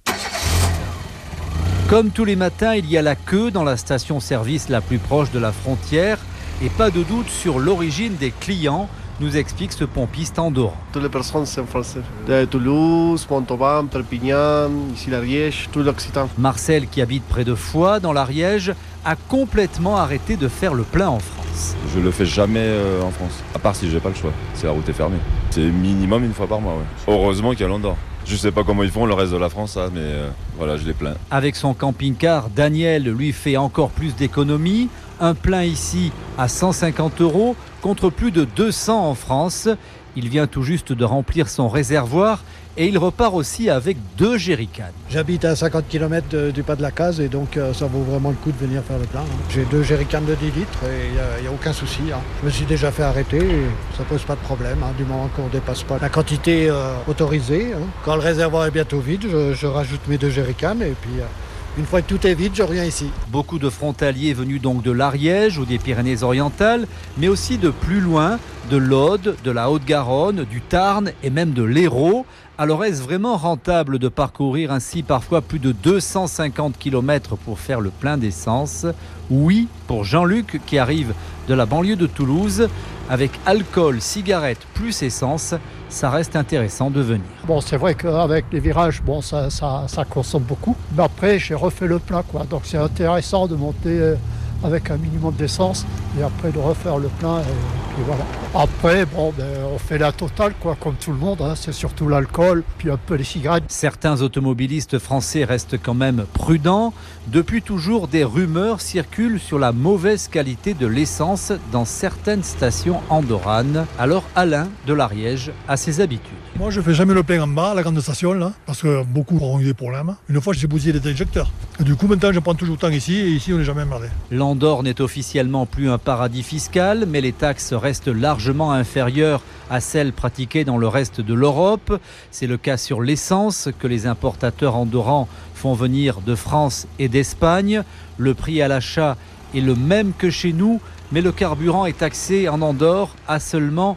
Comme tous les matins, il y a la queue dans la station-service la plus proche de la frontière et pas de doute sur l'origine des clients, nous explique ce pompiste andorran. Toutes les personnes sont françaises. De Toulouse, Montauban, Perpignan, ici l'Ariège, tout l'Occitan. Marcel, qui habite près de Foix, dans l'Ariège, a complètement arrêté de faire le plein en France. Je le fais jamais en France, à part si j'ai pas le choix. Si la route est fermée. C'est minimum une fois par mois. Ouais. Heureusement qu'il y a l'Andorre. Je sais pas comment ils font le reste de la France, ça, mais voilà, je les plains. Avec son camping-car, Daniel lui fait encore plus d'économies. Un plein ici à 150 € contre plus de 200 en France. Il vient tout juste de remplir son réservoir et il repart aussi avec 2 jerrycans. J'habite à 50 km du pas de la case et donc ça vaut vraiment le coup de venir faire le plein. J'ai 2 jerrycans de 10 litres et il n'y a aucun souci. Je me suis déjà fait arrêter et ça pose pas de problème du moment qu'on ne dépasse pas la quantité autorisée. Quand le réservoir est bientôt vide, je rajoute mes 2 jerrycans et puis... une fois que tout est vide, je reviens ici. Beaucoup de frontaliers venus donc de l'Ariège ou des Pyrénées-Orientales, mais aussi de plus loin, de l'Aude, de la Haute-Garonne, du Tarn et même de l'Hérault. Alors est-ce vraiment rentable de parcourir ainsi parfois plus de 250 km pour faire le plein d'essence ? Oui, pour Jean-Luc qui arrive de la banlieue de Toulouse. Avec alcool, cigarettes plus essence, ça reste intéressant de venir. Bon, c'est vrai qu'avec les virages, bon, ça consomme beaucoup. Mais après, j'ai refait le plein, quoi. Donc c'est intéressant de monter avec un minimum d'essence et après de refaire le plein. Et puis voilà. Après, bon, on fait la totale, quoi, comme tout le monde. C'est surtout l'alcool, puis un peu les cigarettes. Certains automobilistes français restent quand même prudents. Depuis toujours, des rumeurs circulent sur la mauvaise qualité de l'essence dans certaines stations andorranes. Alors Alain de l'Ariège a ses habitudes. Moi, je fais jamais le plein en bas, à la grande station, là, parce que beaucoup auront eu des problèmes. Une fois, j'ai bousillé les injecteurs. Et du coup, maintenant, je prends toujours le temps ici, et ici, on n'est jamais emmerdé. L'Andorre n'est officiellement plus un paradis fiscal, mais les taxes restent largement inférieures à celles pratiquées dans le reste de l'Europe. C'est le cas sur l'essence que les importateurs andorrans font venir de France et d'Espagne. Le prix à l'achat est le même que chez nous, mais le carburant est taxé en Andorre à seulement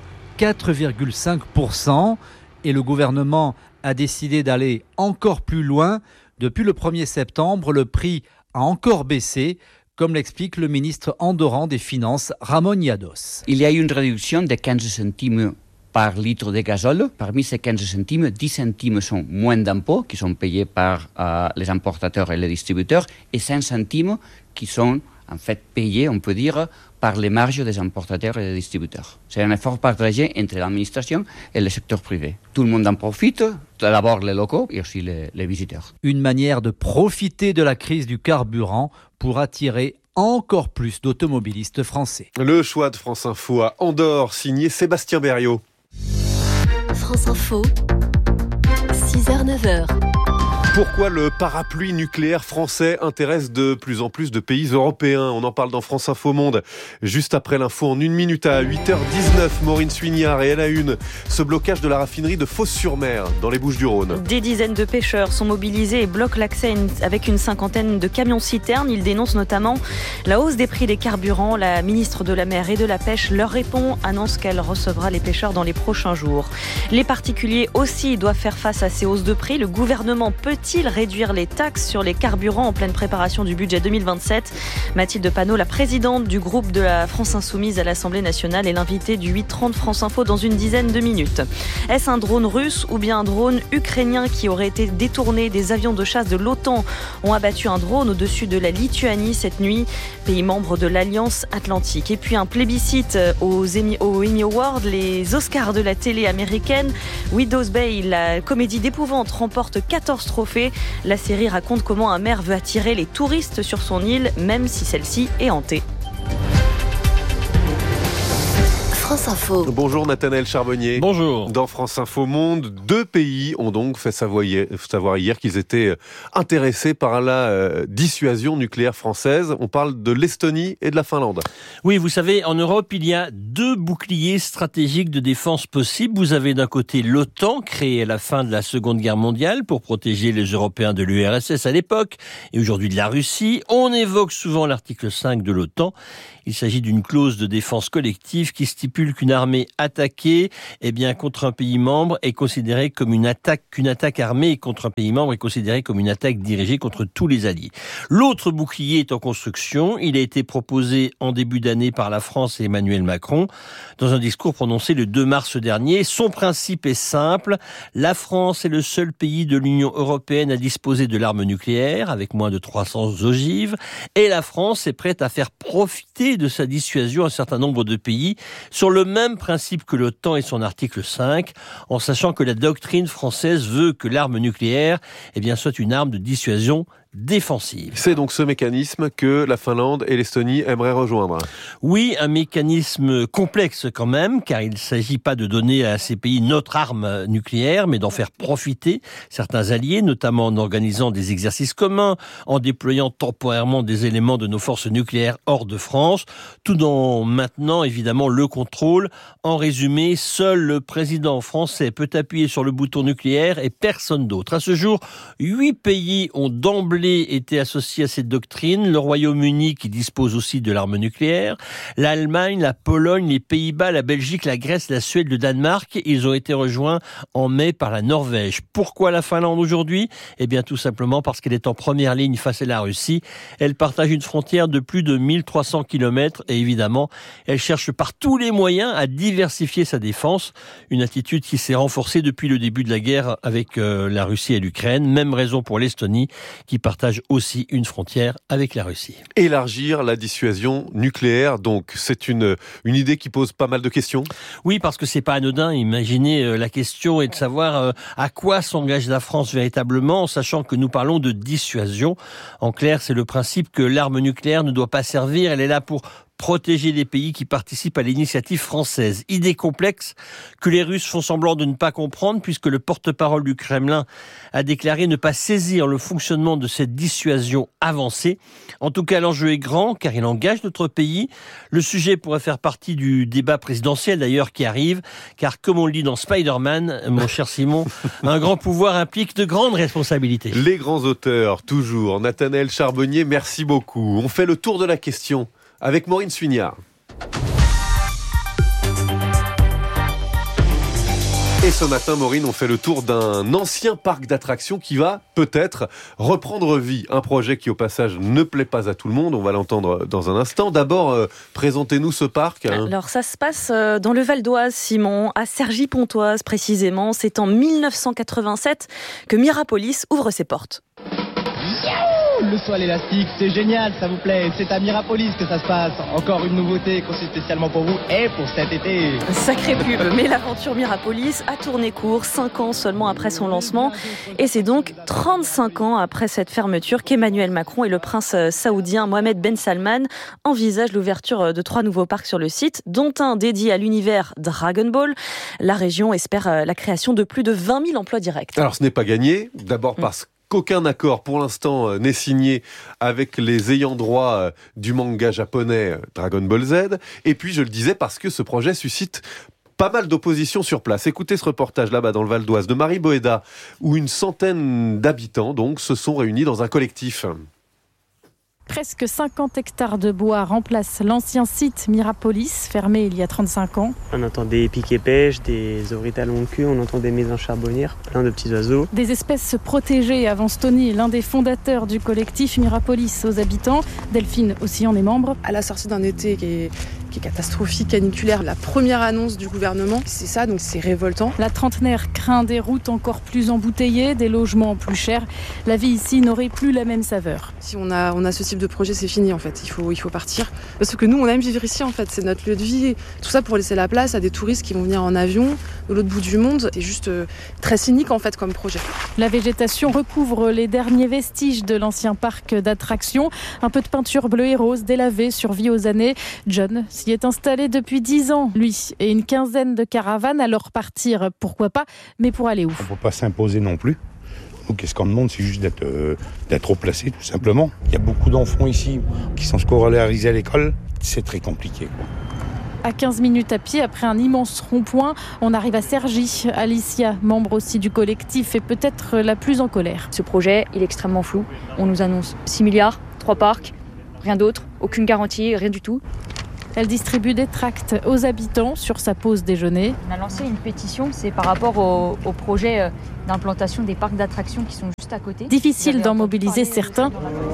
4,5%. Et le gouvernement a décidé d'aller encore plus loin. Depuis le 1er septembre, le prix a encore baissé, comme l'explique le ministre andorran des Finances, Ramon Llados. Il y a eu une réduction de 15 centimes par litre de gazole. Parmi ces 15 centimes, 10 centimes sont moins d'impôts qui sont payés par les importateurs et les distributeurs et 5 centimes qui sont en fait payés, on peut dire, par les marges des importateurs et des distributeurs. C'est un effort partagé entre l'administration et le secteur privé. Tout le monde en profite, d'abord les locaux et aussi les visiteurs. Une manière de profiter de la crise du carburant pour attirer encore plus d'automobilistes français. Le choix de France Info à Andorre, signé Sébastien Berriot. France Info, 6h-9h. Pourquoi le parapluie nucléaire français intéresse de plus en plus de pays européens ? On en parle dans France Info Monde. Juste après l'info en 1 minute à 8h19, Maureen Suignard et elle a une. Ce blocage de la raffinerie de Fos-sur-Mer dans les Bouches-du-Rhône. Des dizaines de pêcheurs sont mobilisés et bloquent l'accès avec une cinquantaine de camions-citernes. Ils dénoncent notamment la hausse des prix des carburants. La ministre de la Mer et de la Pêche leur répond, annonce qu'elle recevra les pêcheurs dans les prochains jours. Les particuliers aussi doivent faire face à ces hausses de prix. Le gouvernement peut faut-il réduire les taxes sur les carburants en pleine préparation du budget 2027 ? Mathilde Panot, la présidente du groupe de la France Insoumise à l'Assemblée nationale, est l'invitée du 8h30 France Info dans une dizaine de minutes. Est-ce un drone russe ou bien un drone ukrainien qui aurait été détourné ? Des avions de chasse de l'OTAN ont abattu un drone au-dessus de la Lituanie cette nuit, pays membre de l'Alliance Atlantique. Et puis un plébiscite aux Emmy Awards, les Oscars de la télé américaine. Widow's Bay, la comédie d'épouvante, remporte 14 trophées. La série raconte comment un maire veut attirer les touristes sur son île, même si celle-ci est hantée. France Info. Bonjour Nathanaël Charbonnier. Bonjour. Dans France Info Monde, 2 pays ont donc fait savoir hier qu'ils étaient intéressés par la dissuasion nucléaire française. On parle de l'Estonie et de la Finlande. Oui, vous savez, en Europe, il y a 2 boucliers stratégiques de défense possibles. Vous avez d'un côté l'OTAN, créée à la fin de la Seconde Guerre mondiale pour protéger les Européens de l'URSS à l'époque, et aujourd'hui de la Russie. On évoque souvent l'article 5 de l'OTAN. Il s'agit d'une clause de défense collective qui stipule qu'une armée attaquée, contre un pays membre est considérée comme qu'une attaque armée contre un pays membre est considérée comme une attaque dirigée contre tous les alliés. L'autre bouclier est en construction. Il a été proposé en début d'année par la France et Emmanuel Macron dans un discours prononcé le 2 mars dernier. Son principe est simple. La France est le seul pays de l'Union européenne à disposer de l'arme nucléaire avec moins de 300 ogives, et la France est prête à faire profiter de sa dissuasion un certain nombre de pays sur le même principe que l'OTAN et son article 5, en sachant que la doctrine française veut que l'arme nucléaire soit une arme de dissuasion défensive. C'est donc ce mécanisme que la Finlande et l'Estonie aimeraient rejoindre. Oui, un mécanisme complexe quand même, car il ne s'agit pas de donner à ces pays notre arme nucléaire, mais d'en faire profiter certains alliés, notamment en organisant des exercices communs, en déployant temporairement des éléments de nos forces nucléaires hors de France, tout en maintenant évidemment le contrôle. En résumé, seul le président français peut appuyer sur le bouton nucléaire et personne d'autre. À ce jour, 8 pays ont d'emblée était associé à cette doctrine, le Royaume-Uni qui dispose aussi de l'arme nucléaire, l'Allemagne, la Pologne, les Pays-Bas, la Belgique, la Grèce, la Suède, le Danemark. Ils ont été rejoints en mai par la Norvège. Pourquoi la Finlande aujourd'hui ? Tout simplement parce qu'elle est en première ligne face à la Russie. Elle partage une frontière de plus de 1300 km et évidemment, elle cherche par tous les moyens à diversifier sa défense. Une attitude qui s'est renforcée depuis le début de la guerre avec la Russie et l'Ukraine. Même raison pour l'Estonie qui partage aussi une frontière avec la Russie. Élargir la dissuasion nucléaire, donc, c'est une idée qui pose pas mal de questions. Oui, parce que c'est pas anodin. Imaginez, la question est de savoir à quoi s'engage la France véritablement, en sachant que nous parlons de dissuasion. En clair, c'est le principe que l'arme nucléaire ne doit pas servir, elle est là pour protéger les pays qui participent à l'initiative française. Idée complexe que les Russes font semblant de ne pas comprendre, puisque le porte-parole du Kremlin a déclaré ne pas saisir le fonctionnement de cette dissuasion avancée. En tout cas, l'enjeu est grand, car il engage notre pays. Le sujet pourrait faire partie du débat présidentiel, d'ailleurs, qui arrive, car comme on le dit dans Spider-Man, mon cher Simon, un grand pouvoir implique de grandes responsabilités. Les grands auteurs, toujours. Nathanaël Charbonnier, merci beaucoup. On fait le tour de la question avec Maureen Suignard. Et ce matin, Maureen, on fait le tour d'un ancien parc d'attractions qui va peut-être reprendre vie. Un projet qui, au passage, ne plaît pas à tout le monde. On va l'entendre dans un instant. D'abord, présentez-nous ce parc. Alors, ça se passe dans le Val d'Oise, Simon, à Cergy-Pontoise précisément. C'est en 1987 que Mirapolis ouvre ses portes. Le sol élastique, c'est génial, ça vous plaît. C'est à Mirapolis que ça se passe. Encore une nouveauté conçue spécialement pour vous et pour cet été. Sacrée pub, mais l'aventure Mirapolis a tourné court 5 ans seulement après son lancement. Et c'est donc 35 ans après cette fermeture qu'Emmanuel Macron et le prince saoudien Mohamed Ben Salman envisagent l'ouverture de 3 nouveaux parcs sur le site, dont un dédié à l'univers Dragon Ball. La région espère la création de plus de 20 000 emplois directs. Alors ce n'est pas gagné, d'abord parce qu'aucun accord pour l'instant n'est signé avec les ayants droit du manga japonais Dragon Ball Z. Et puis je le disais parce que ce projet suscite pas mal d'opposition sur place. Écoutez ce reportage là-bas dans le Val d'Oise de Marie Boéda, où une centaine d'habitants donc se sont réunis dans un collectif. Presque 50 hectares de bois remplacent l'ancien site Mirapolis, fermé il y a 35 ans. On entend des piquets pêches, des orytes à long cul, on entend des maisons charbonnières, plein de petits oiseaux. Des espèces protégées, avance Tony, l'un des fondateurs du collectif Mirapolis aux habitants. Delphine aussi en est membre. À la sortie d'un été qui est catastrophique, caniculaire, la première annonce du gouvernement, c'est ça, donc c'est révoltant. La trentenaire craint des routes encore plus embouteillées, des logements plus chers. La vie ici n'aurait plus la même saveur. Si on a ce type de projet, c'est fini en fait, il faut partir. Parce que nous, on aime vivre ici en fait, c'est notre lieu de vie. Tout ça pour laisser la place à des touristes qui vont venir en avion de l'autre bout du monde. C'est juste très cynique en fait comme projet. La végétation recouvre les derniers vestiges de l'ancien parc d'attractions. Un peu de peinture bleue et rose délavée survit aux années. John s'y est installé depuis 10 ans, lui, et une quinzaine de caravanes. Alors partir, pourquoi pas, mais pour aller où ? On ne peut pas s'imposer non plus. Donc, qu'est-ce qu'on demande, c'est juste d'être au placé, tout simplement. Il y a beaucoup d'enfants ici qui sont scolarisés à l'école. C'est très compliqué, quoi. À 15 minutes à pied, après un immense rond-point, on arrive à Cergy. Alicia, membre aussi du collectif, est peut-être la plus en colère. Ce projet, il est extrêmement flou. On nous annonce 6 milliards, 3 parcs, rien d'autre, aucune garantie, rien du tout. Elle distribue des tracts aux habitants sur sa pause déjeuner. On a lancé une pétition, c'est par rapport au projet d'implantation des parcs d'attractions qui sont juste à côté. Difficile d'en mobiliser certains.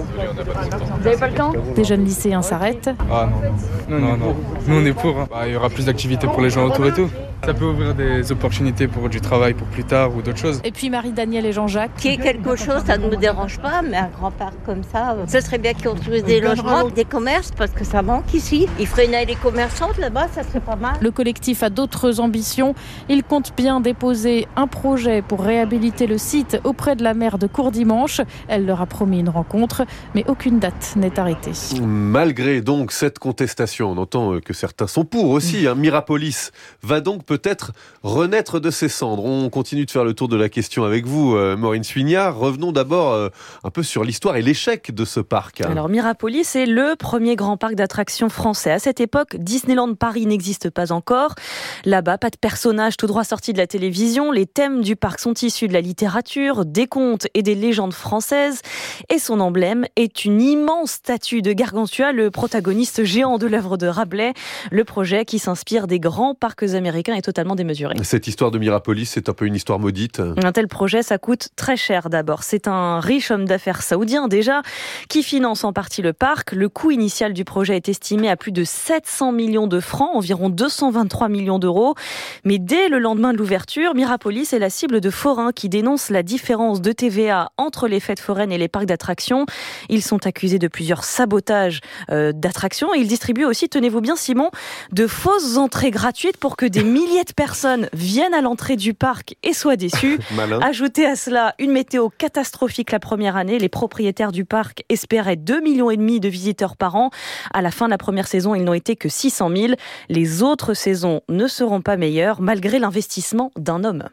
Vous n'avez pas le temps ? Des jeunes lycéens s'arrêtent. Ah non. Nous on est pour. Il y aura plus d'activités pour les gens autour et tout. Ça peut ouvrir des opportunités pour du travail pour plus tard ou d'autres choses. Et puis Marie-Danielle et Jean-Jacques. Qu'il y ait quelque chose, ça ne me dérange pas, mais un grand parc comme ça, ça serait bien qu'ils construisent des logements, des commerces, parce que ça manque ici. Ils feraient une allée commerçante là-bas, ça serait pas mal. Le collectif a d'autres ambitions. Il compte bien déposer un projet pour réhabiliter le site auprès de la maire de Courdimanche. Elle leur a promis une rencontre, mais aucune date n'est arrêtée. Malgré donc cette contestation, on entend que certains sont pour aussi. Mirapolis va donc peut-être renaître de ses cendres. On continue de faire le tour de la question avec vous, Maureen Suignard. Revenons d'abord un peu sur l'histoire et l'échec de ce parc. Alors Mirapolis est le premier grand parc d'attractions français. À cette époque, Disneyland Paris n'existe pas encore. Là-bas, pas de personnages tout droit sortis de la télévision. Les thèmes du parc sont issus de la littérature, des contes et des légendes françaises. Et son emblème est une immense statue de Gargantua, le protagoniste géant de l'œuvre de Rabelais. Le projet qui s'inspire des grands parcs américains est totalement démesuré. Cette histoire de Mirapolis, c'est un peu une histoire maudite. Un tel projet, ça coûte très cher d'abord. C'est un riche homme d'affaires saoudien déjà qui finance en partie le parc. Le coût initial du projet est estimé à plus de 700 millions de francs, environ 223 millions d'euros. Mais dès le lendemain de l'ouverture, Mirapolis est la cible de forains qui dénoncent la différence de TVA entre les fêtes foraines et les parcs d'attractions. Ils sont accusés de plusieurs sabotages d'attractions et ils distribuent aussi, tenez-vous bien Simon, de fausses entrées gratuites pour que des milliers de personnes viennent à l'entrée du parc et soient déçues. Ajoutez à cela une météo catastrophique la première année. Les propriétaires du parc espéraient 2,5 millions de visiteurs par an. À la fin de la première saison, ils n'ont été que 600 000. Les autres saisons ne seront pas meilleures malgré l'investissement d'un homme.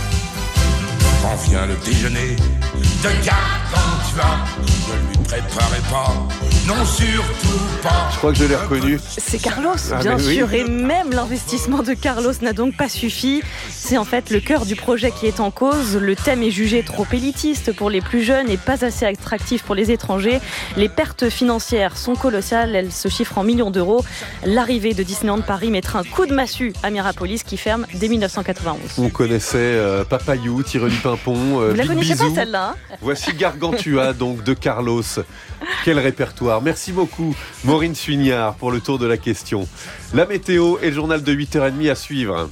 Quand vient le déjeuner de Gargantua, ne lui préparez pas, non surtout pas. Je crois que je l'ai reconnu. C'est Carlos, bien sûr, oui. Et même l'investissement de Carlos n'a donc pas suffi. C'est en fait le cœur du projet qui est en cause. Le thème est jugé trop élitiste pour les plus jeunes et pas assez attractif pour les étrangers. Les pertes financières sont colossales, elles se chiffrent en millions d'euros. L'arrivée de Disneyland Paris mettra un coup de massue à Mirapolis qui ferme dès 1991. On connaissait Papayou, Tireli Pimpon, Vous la connaissez Bisou. Pas celle-là Voici Gargantua donc de Carlos. Quel répertoire. Merci beaucoup Maureen Suignard pour le tour de la question. La météo et le journal de 8h30 à suivre.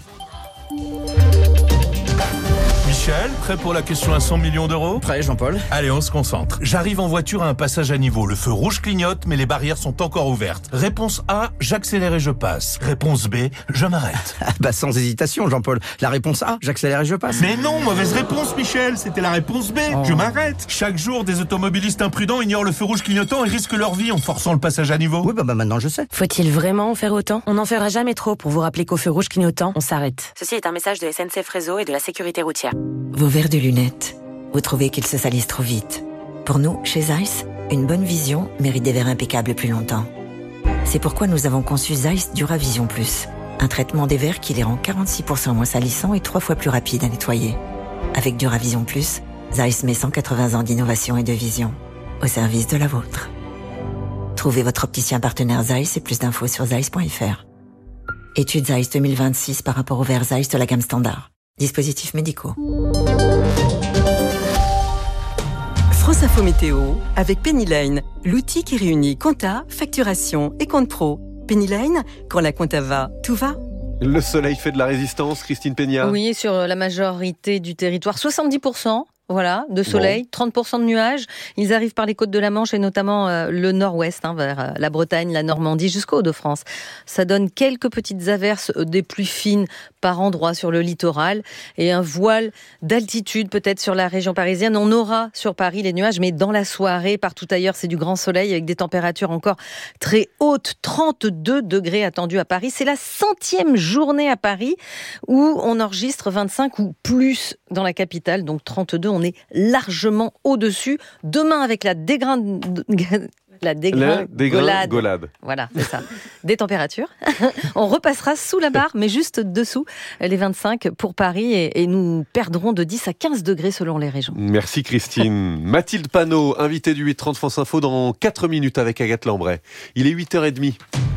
Michel, prêt pour la question à 100 millions d'euros ? Prêt, Jean-Paul. Allez, on se concentre. J'arrive en voiture à un passage à niveau. Le feu rouge clignote, mais les barrières sont encore ouvertes. Réponse A, j'accélère et je passe. Réponse B, je m'arrête. Sans hésitation, Jean-Paul. La réponse A, j'accélère et je passe. Mais non, mauvaise réponse, Michel. C'était la réponse B, je m'arrête. Chaque jour, des automobilistes imprudents ignorent le feu rouge clignotant et risquent leur vie en forçant le passage à niveau. Oui, maintenant je sais. Faut-il vraiment en faire autant ? On n'en fera jamais trop pour vous rappeler qu'au feu rouge clignotant, on s'arrête. Ceci est un message de SNCF Réseau et de la sécurité routière. Vos verres de lunettes, vous trouvez qu'ils se salissent trop vite. Pour nous, chez Zeiss, une bonne vision mérite des verres impeccables plus longtemps. C'est pourquoi nous avons conçu Zeiss Duravision Plus, un traitement des verres qui les rend 46% moins salissants et 3 fois plus rapides à nettoyer. Avec Duravision Plus, Zeiss met 180 ans d'innovation et de vision au service de la vôtre. Trouvez votre opticien partenaire Zeiss et plus d'infos sur zeiss.fr. Étude Zeiss 2026 par rapport au verre Zeiss de la gamme standard. Dispositifs médicaux. France Info Météo avec Pennyline, l'outil qui réunit compta, facturation et compte pro. Pennyline, quand la compta va, tout va. Le soleil fait de la résistance, Christine Peña. Oui, sur la majorité du territoire, 70%. Voilà, de soleil, 30% de nuages. Ils arrivent par les côtes de la Manche et notamment le nord-ouest, vers la Bretagne, la Normandie, jusqu'au Hauts-de-France. Ça donne quelques petites averses, des pluies fines par endroits sur le littoral et un voile d'altitude peut-être sur la région parisienne. On aura sur Paris les nuages, mais dans la soirée, partout ailleurs, c'est du grand soleil avec des températures encore très hautes. 32 degrés attendus à Paris. C'est la 100e journée à Paris où on enregistre 25 ou plus dans la capitale, donc 32. On est largement au-dessus. Demain, avec la dégringolade. Voilà, c'est ça. Des températures. On repassera sous la barre, mais juste dessous les 25 pour Paris et nous perdrons de 10 à 15 degrés selon les régions. Merci Christine. Mathilde Panot, invitée du 8h30 France Info dans 4 minutes avec Agathe Lambray. Il est 8h30.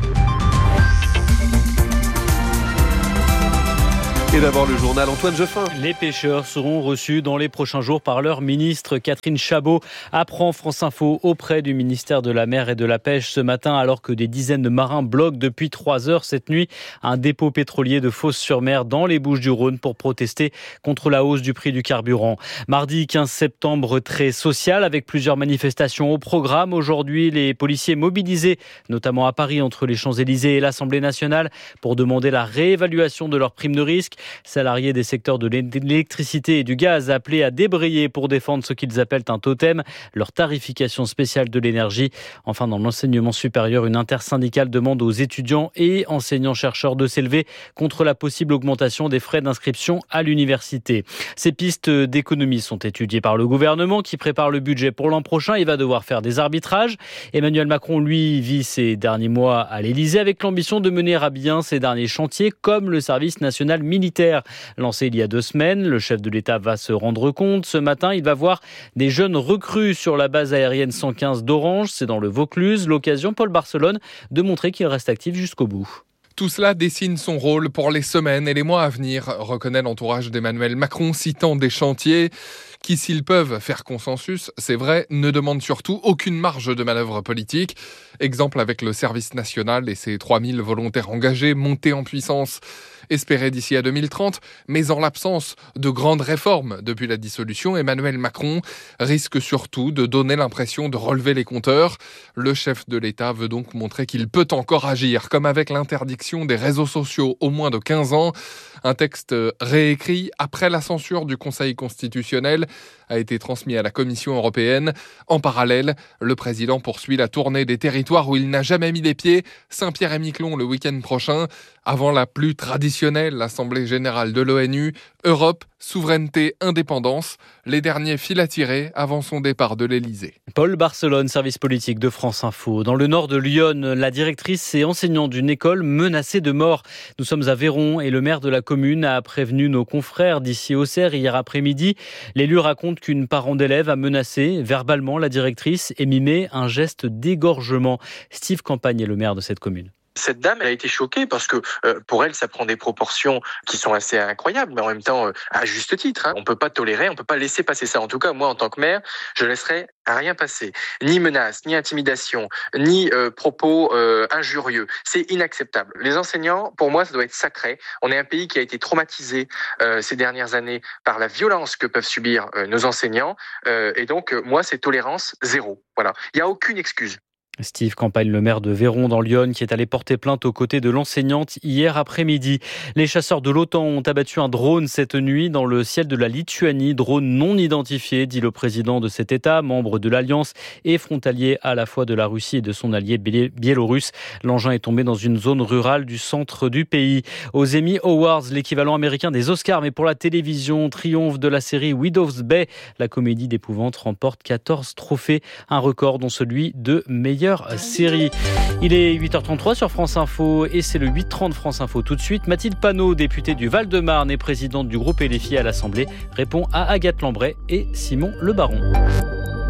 Et d'abord le journal Antoine Geoffin. Les pêcheurs seront reçus dans les prochains jours par leur ministre. Catherine Chabot apprend France Info auprès du ministère de la Mer et de la Pêche ce matin, alors que des dizaines de marins bloquent depuis 3 heures cette nuit un dépôt pétrolier de Fos-sur-Mer dans les Bouches-du-Rhône pour protester contre la hausse du prix du carburant. Mardi 15 septembre, très social avec plusieurs manifestations au programme. Aujourd'hui, les policiers mobilisés, notamment à Paris entre les Champs-Élysées et l'Assemblée nationale, pour demander la réévaluation de leur prime de risque. Salariés des secteurs de l'électricité et du gaz appelés à débrayer pour défendre ce qu'ils appellent un totem, leur tarification spéciale de l'énergie. Enfin, dans l'enseignement supérieur, une intersyndicale demande aux étudiants et enseignants-chercheurs de s'élever contre la possible augmentation des frais d'inscription à l'université. Ces pistes d'économie sont étudiées par le gouvernement qui prépare le budget pour l'an prochain. Il va devoir faire des arbitrages. Emmanuel Macron, lui, vit ces derniers mois à l'Élysée avec l'ambition de mener à bien ces derniers chantiers comme le service national militaire lancé il y a 2 semaines. Le chef de l'État va se rendre compte. Ce matin, il va voir des jeunes recrues sur la base aérienne 115 d'Orange. C'est dans le Vaucluse. L'occasion, Paul Barcelone, de montrer qu'il reste actif jusqu'au bout. Tout cela dessine son rôle pour les semaines et les mois à venir, reconnaît l'entourage d'Emmanuel Macron, citant des chantiers qui, s'ils peuvent faire consensus, c'est vrai, ne demandent surtout aucune marge de manœuvre politique. Exemple avec le service national et ses 3000 volontaires engagés, montés en puissance, espérés d'ici à 2030. Mais en l'absence de grandes réformes depuis la dissolution, Emmanuel Macron risque surtout de donner l'impression de relever les compteurs. Le chef de l'État veut donc montrer qu'il peut encore agir, comme avec l'interdiction des réseaux sociaux au moins de 15 ans. Un texte réécrit après la censure du Conseil constitutionnel a été transmis à la Commission européenne. En parallèle, le président poursuit la tournée des territoires où il n'a jamais mis les pieds, Saint-Pierre-et-Miquelon le week-end prochain, avant la plus traditionnelle Assemblée générale de l'ONU, Europe, souveraineté, indépendance, les derniers fils à tirer avant son départ de l'Élysée. Paul Barcelone, service politique de France Info. Dans le nord de Lyon, la directrice et enseignante d'une école menacée de mort. Nous sommes à Véron et le maire de la commune a prévenu nos confrères d'ici Auxerre hier après-midi. L'élu raconte qu'une parent d'élève a menacé verbalement la directrice et mimé un geste d'égorgement. Steve Campagne est le maire de cette commune. Cette dame, elle a été choquée parce que pour elle, ça prend des proportions qui sont assez incroyables, mais en même temps, à juste titre. On peut pas tolérer, on peut pas laisser passer ça. En tout cas, moi, en tant que maire, je laisserai à rien passer. Ni menace, ni intimidation, ni propos injurieux. C'est inacceptable. Les enseignants, pour moi, ça doit être sacré. On est un pays qui a été traumatisé ces dernières années par la violence que peuvent subir nos enseignants. Et donc, moi, c'est tolérance zéro. Voilà. Il n'y a aucune excuse. Steve Campagne, le maire de Véron dans l'Yonne, qui est allé porter plainte aux côtés de l'enseignante hier après-midi. Les chasseurs de l'OTAN ont abattu un drone cette nuit dans le ciel de la Lituanie. Drone non identifié, dit le président de cet État, membre de l'Alliance et frontalier à la fois de la Russie et de son allié biélorusse. L'engin est tombé dans une zone rurale du centre du pays. Aux Emmy Awards, l'équivalent américain des Oscars, mais pour la télévision, triomphe de la série Widow's Bay. La comédie d'épouvante remporte 14 trophées, un record dont celui de meilleure série. Il est 8h33 sur France Info et c'est le 8h30 France Info tout de suite. Mathilde Panot, députée du Val-de-Marne et présidente du groupe LFI à l'Assemblée, répond à Agathe Lambray et Simon Le Baron.